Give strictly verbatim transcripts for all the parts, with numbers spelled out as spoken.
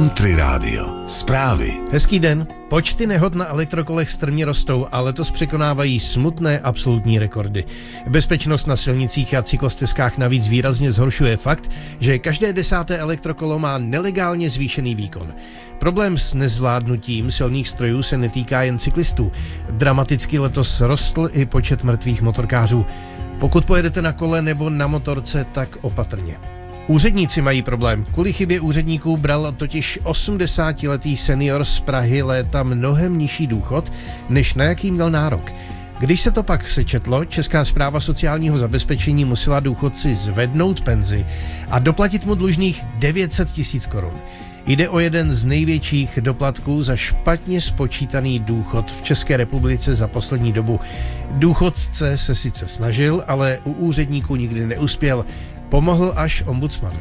Country Rádio. Zprávy. Hezký den. Počty nehod na elektrokolech strmě rostou a letos překonávají smutné absolutní rekordy. Bezpečnost na silnicích a cyklostezkách navíc výrazně zhoršuje fakt, že každé desáté elektrokolo má nelegálně zvýšený výkon. Problém s nezvládnutím silných strojů se netýká jen cyklistů. Dramaticky letos rostl i počet mrtvých motorkářů. Pokud pojedete na kole nebo na motorce, tak opatrně. Úředníci mají problém. Kvůli chybě úředníků bral totiž osmdesátiletý senior z Prahy léta mnohem nižší důchod, než na jaký měl nárok. Když se to pak sečetlo, Česká správa sociálního zabezpečení musela důchodci zvednout penzi a doplatit mu dlužných devět set tisíc korun. Jde o jeden z největších doplatků za špatně spočítaný důchod v České republice za poslední dobu. Důchodce se sice snažil, ale u úředníků nikdy neuspěl. Pomohl až ombudsman.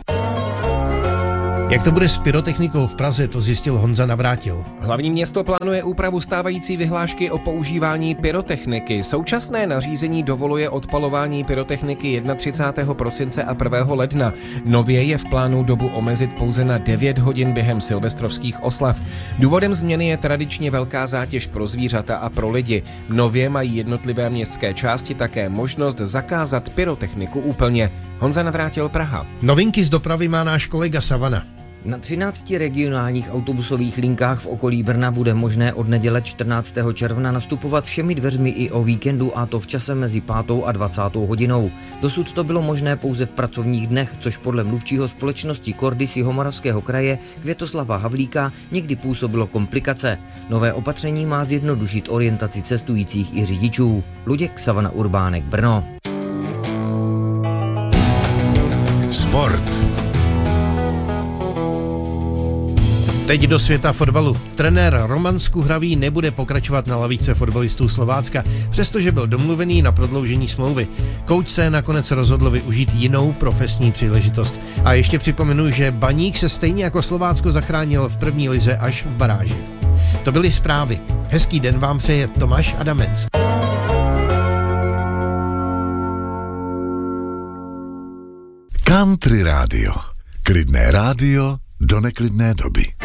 Jak to bude s pyrotechnikou v Praze, to zjistil Honza Navrátil. Hlavní město plánuje úpravu stávající vyhlášky o používání pyrotechniky. Současné nařízení dovoluje odpalování pyrotechniky třicátého prvního prosince a prvního ledna. Nově je v plánu dobu omezit pouze na devět hodin během silvestrovských oslav. Důvodem změny je tradičně velká zátěž pro zvířata a pro lidi. Nově mají jednotlivé městské části také možnost zakázat pyrotechniku úplně. Honza Navrátil, Praha. Novinky z dopravy má náš kolega Savana. Na třinácti regionálních autobusových linkách v okolí Brna bude možné od neděle čtrnáctého června nastupovat všemi dveřmi i o víkendu, a to v čase mezi pátou a dvacátou hodinou. Dosud to bylo možné pouze v pracovních dnech, což podle mluvčího společnosti Kordy z Jihomoravského kraje Květoslava Havlíka někdy působilo komplikace. Nové opatření má zjednodušit orientaci cestujících i řidičů. Luděk, Savana Urbánek, Brno. Sport. Teď do světa fotbalu. Trenér Roman Skuhravý nebude pokračovat na lavice fotbalistů Slovácka, přestože byl domluvený na prodloužení smlouvy. Kouč se nakonec rozhodl využít jinou profesní příležitost. A ještě připomenu, že Baník se stejně jako Slovácko zachránil v první lize až v baráži. To byly zprávy. Hezký den vám přeje Tomáš Adamec. Country Rádio. Klidné rádio do neklidné doby.